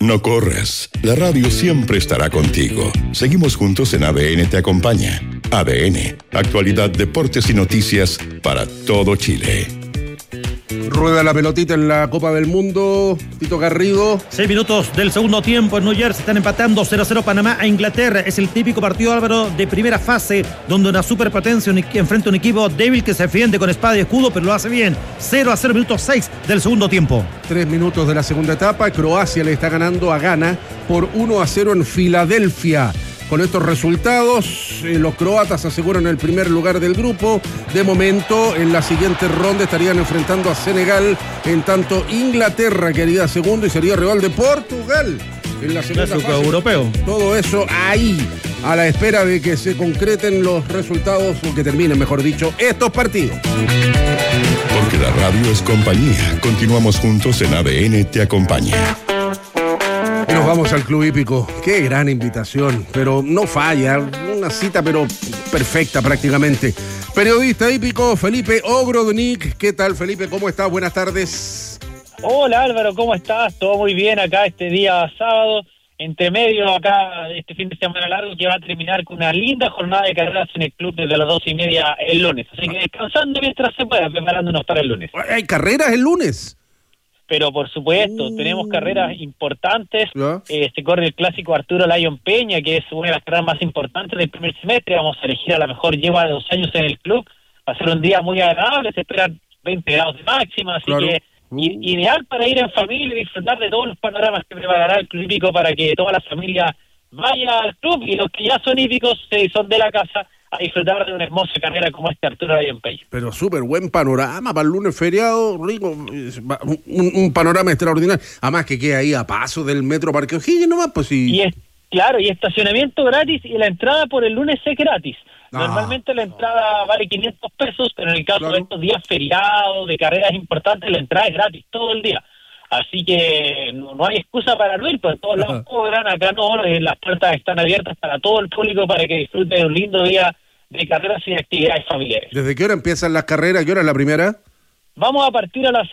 No corras, la radio siempre estará contigo. Seguimos juntos en ADN Te Acompaña. ADN, actualidad, deportes y noticias para todo Chile. Rueda la pelotita en la Copa del Mundo, Tito Garrido. 6 minutos del segundo tiempo en New Jersey, están empatando 0-0 Panamá a Inglaterra. Es el típico partido, Álvaro, de primera fase, donde una superpotencia enfrenta a un equipo débil que se defiende con espada y escudo, pero lo hace bien. 0-0, minuto 6 del segundo tiempo. 3 minutos de la segunda etapa, Croacia le está ganando a Ghana por 1-0 en Filadelfia. Con estos resultados, los croatas aseguran el primer lugar del grupo. De momento, en la siguiente ronda estarían enfrentando a Senegal, en tanto Inglaterra quedaría segundo y sería rival de Portugal en la segunda fase. Europeo. Todo eso ahí, a la espera de que se concreten los resultados, o que terminen, mejor dicho, estos partidos. Porque la radio es compañía. Continuamos juntos en ADN Te Acompaña. Y nos vamos al Club Hípico. Qué gran invitación, pero no falla. Una cita, pero perfecta prácticamente. Periodista hípico Felipe Ogrodnik. ¿Qué tal, Felipe? ¿Cómo estás? Buenas tardes. Hola, Álvaro, ¿cómo estás? Todo muy bien acá este día sábado. Entre medio acá, este fin de semana largo, que va a terminar con una linda jornada de carreras en el club desde las 12:30 el lunes. Así que descansando mientras se pueda, preparándonos para el lunes. ¿Hay carreras el lunes? Pero por supuesto, tenemos carreras importantes. Se corre el clásico Arturo Lyon Peña, que es una de las carreras más importantes del primer semestre. Vamos a elegir a la mejor yegua de 2 años en el club. Va a ser un día muy agradable, se esperan 20 grados de máxima, así que ideal para ir en familia y disfrutar de todos los panoramas que preparará el Club Hípico para que toda la familia vaya al club, y los que ya son hípicos son de la casa a disfrutar de una hermosa carrera como este Arturo Lyon Peña. Pero súper buen panorama para el lunes feriado, rico, un panorama extraordinario. Además que queda ahí a paso del Metro Parque O'Higgins nomás, pues sí. Y estacionamiento gratis, y la entrada por el lunes es gratis. Normalmente la entrada vale 500 pesos, pero en el caso de estos días feriados, de carreras importantes, la entrada es gratis todo el día. Así que no hay excusa para no ir, pues todos lados cobran, acá no, las puertas están abiertas para todo el público para que disfrute de un lindo día de carreras y actividades familiares. ¿Desde qué hora empiezan las carreras? ¿Qué hora es la primera? Vamos a partir a las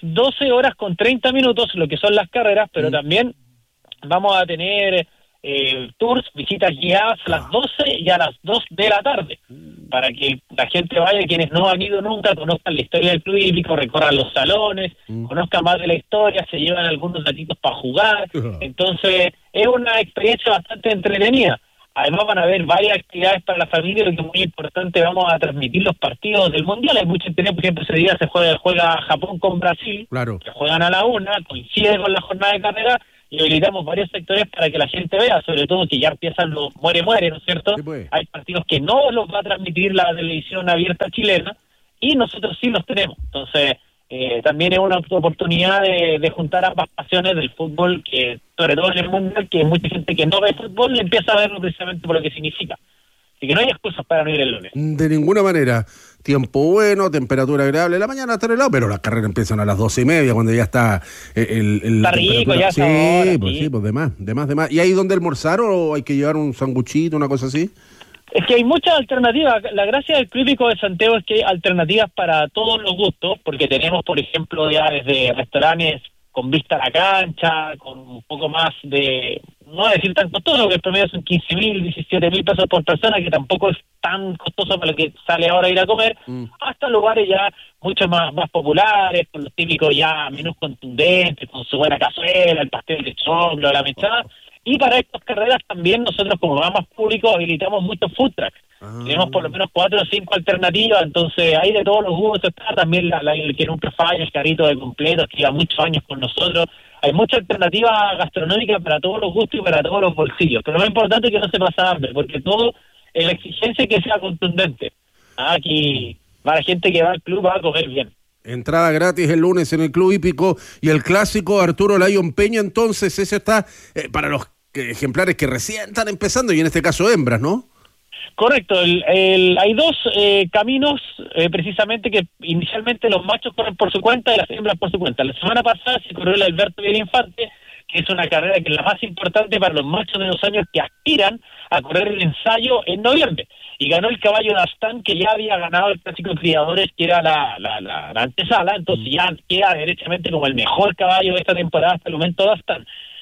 12:30, lo que son las carreras, pero también vamos a tener tours, visitas guiadas a las 12 y a las 2 de la tarde, para que la gente vaya, quienes no han ido nunca, conozcan la historia del Club Hípico, recorran los salones, conozcan más de la historia, se llevan algunos ratitos para jugar. Entonces es una experiencia bastante entretenida. Además van a haber varias actividades para la familia, lo que es muy importante, vamos a transmitir los partidos del Mundial. Hay mucho interés, por ejemplo, ese día se juega Japón con Brasil, que juegan a la 1, coincide con la jornada de carrera, y habilitamos varios sectores para que la gente vea, sobre todo que ya empiezan los muere, ¿no es cierto? Sí, pues. Hay partidos que no los va a transmitir la televisión abierta chilena, y nosotros sí los tenemos. Entonces, también es una oportunidad de juntar ambas pasiones del fútbol, que sobre todo en el Mundial, que mucha gente que no ve fútbol le empieza a verlo precisamente por lo que significa. Así que no hay excusas para no ir el lunes. De ninguna manera. Tiempo bueno, temperatura agradable. La mañana está helado, pero las carreras empiezan a las 12:30, cuando ya está está rico, ya sí, ahora, pues de más. ¿Y ahí donde almorzar o hay que llevar un sanguchito, una cosa así? Es que hay muchas alternativas. La gracia del Club Hípico de Santiago es que hay alternativas para todos los gustos, porque tenemos, por ejemplo, ya desde restaurantes con vista a la cancha, con un poco más de, no decir tan costoso, porque el promedio son 15.000, 17.000 pesos por persona, que tampoco es tan costoso para lo que sale ahora a ir a comer, hasta lugares ya mucho más populares, con los típicos ya menús contundentes, con su buena cazuela, el pastel de choclo, la mechada. Y para estas carreras también nosotros, como vamos público, habilitamos muchos food trucks. Tenemos por lo menos 4 o 5 alternativas, entonces hay de todos los gustos. Está también el que nunca falla, el carrito de completos, que lleva muchos años con nosotros. Hay mucha alternativa gastronómica para todos los gustos y para todos los bolsillos. Pero lo más importante es que no se pasa hambre, porque todo es la exigencia que sea contundente. Aquí para la gente que va al club va a comer bien. Entrada gratis el lunes en el Club Hípico, y el clásico Arturo Lyon Peña, entonces ese está para los ejemplares que recién están empezando, y en este caso hembras, ¿no? Correcto, hay 2 caminos precisamente, que inicialmente los machos corren por su cuenta y las hembras por su cuenta. La semana pasada se corrió el Alberto Infante, que es una carrera que es la más importante para los machos de 2 años que aspiran a correr el ensayo en noviembre. Y ganó el caballo Dastan, que ya había ganado el clásico de criadores, que era la antesala, entonces ya queda derechamente como el mejor caballo de esta temporada hasta el momento Dastan.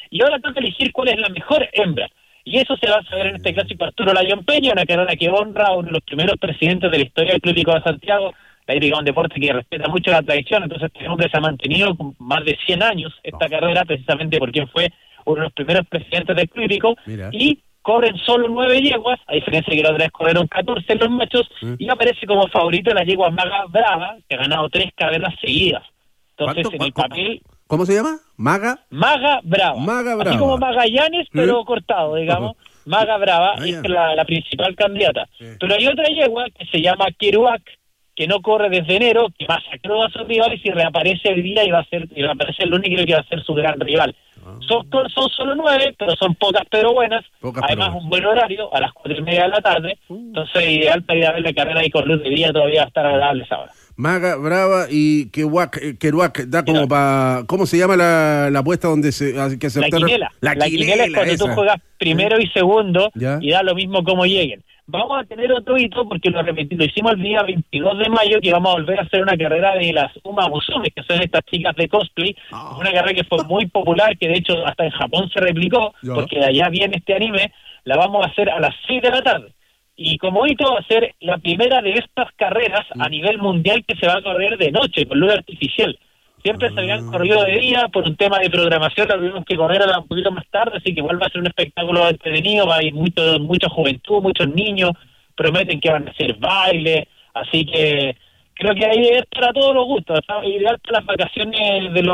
y ahora toca elegir cuál es la mejor hembra. Y eso se va a saber en este clásico Arturo Lyon Peña, una carrera que honra a uno de los primeros presidentes de la historia del Club Hípico de Santiago. La hípica es un deporte que respeta mucho la tradición, entonces este hombre se ha mantenido con más de 100 años esta carrera, precisamente porque fue uno de los primeros presidentes del Club Hípico, y corren solo 9 yeguas, a diferencia de que la otra vez corrieron 14 los machos, y aparece como favorito la yegua Maga Brava, que ha ganado 3 carreras seguidas. Entonces, en el papel... ¿Cómo se llama? Maga Brava. Así como Magallanes, pero cortado, digamos. Maga Brava es la principal candidata. Pero hay otra yegua que se llama Kerouac, que no corre desde enero, que masacró a sus rivales y reaparece el día y reaparece el lunes, y creo que va a ser su gran rival. Son solo 9, pero son pocas pero buenas. Además, un buen horario, a las 4:30 de la tarde. Entonces, ideal para ir a ver la carrera ahí con luz de día, todavía va a estar agradable esa hora. Maga Brava y Kerouac da como para... ¿Cómo se llama la apuesta donde que se La quinela. La quinela es cuando tú juegas primero y segundo, y da lo mismo como lleguen. Vamos a tener otro hito porque lo hicimos el día 22 de mayo, que vamos a volver a hacer una carrera de las Uma Musume, que son estas chicas de cosplay. Una carrera que fue muy popular, que de hecho hasta en Japón se replicó, porque de allá viene este anime. La vamos a hacer a las 6 de la tarde. Y como hito va a ser la primera de estas carreras a nivel mundial que se va a correr de noche, con luz artificial. Siempre se habían corrido de día, por un tema de programación la tuvimos que correr un poquito más tarde, así que igual va a ser un espectáculo entretenido, va a ir mucha juventud, muchos niños, prometen que van a hacer baile, así que creo que ahí es para todos los gustos, ¿está? Ideal para las vacaciones de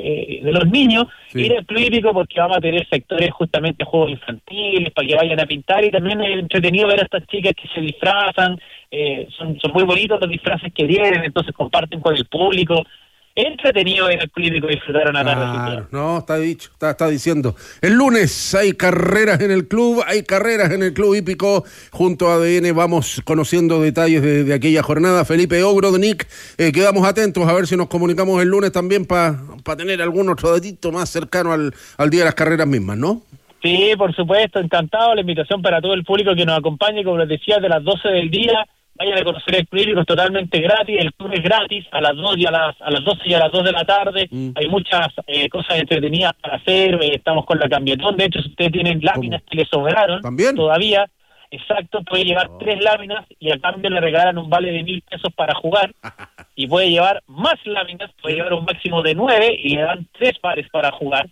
los niños, ir al Club Hípico, porque vamos a tener sectores justamente juegos infantiles, para que vayan a pintar, y también es entretenido ver a estas chicas que se disfrazan, son muy bonitos los disfraces que tienen, entonces comparten con el público. Es entretenido ir al Club Hípico y disfrutar una tarde. No, está dicho, está diciendo. El lunes hay carreras en el club, hay carreras en el Club Hípico. Junto a ADN vamos conociendo detalles de aquella jornada. Felipe Ogrodnik, quedamos atentos a ver si nos comunicamos el lunes también para tener algún otro datito más cercano al día de las carreras mismas, ¿no? Sí, por supuesto, encantado. La invitación para todo el público que nos acompañe, como les decía, de las 12 del día. Vayan a conocer el Club Hípico, es totalmente gratis, el club es gratis, a las 2 y a las 12 y a las 2 de la tarde, hay muchas cosas entretenidas para hacer, estamos con la cambietón, de hecho si ustedes tienen láminas que les sobraron, ¿también? Todavía, exacto, puede llevar 3 láminas y a cambio le regalan un vale de 1,000 pesos para jugar, y puede llevar más láminas, puede llevar un máximo de 9 y le dan 3 pares para jugar.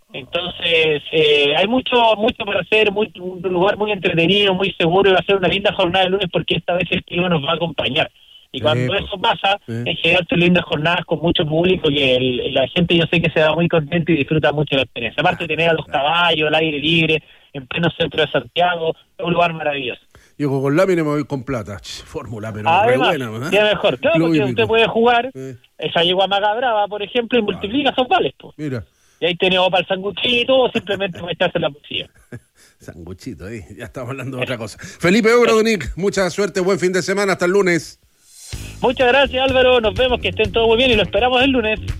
Entonces hay mucho para hacer, un lugar muy entretenido, muy seguro, y va a ser una linda jornada el lunes porque esta vez el clima nos va a acompañar. Y cuando eso pasa, en general son lindas jornadas con mucho público, que la gente yo sé que se va muy contenta y disfruta mucho la experiencia. Aparte de tener a los caballos, al aire libre, en pleno centro de Santiago, es un lugar maravilloso. Yo con lámina me voy con plata. Fórmula, pero además, re buena. ¿eh? Mejor. Claro, porque usted puede jugar esa yegua Maga Brava, por ejemplo, y multiplica esos vales. Pues. Mira. Y ahí tenemos para el sanguchito o simplemente para echarse la poesía. Sanguchito, ya estamos hablando de otra cosa. Felipe Ogrodnik, mucha suerte, buen fin de semana, hasta el lunes. Muchas gracias, Álvaro, nos vemos, que estén todos muy bien y lo esperamos el lunes.